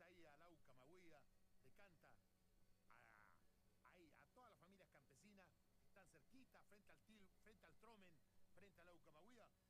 canta ahí a Lau Camagüey, le canta ahí a todas las familias campesinas que están cerquita, frente al Tromen, frente a Lau Camagüey.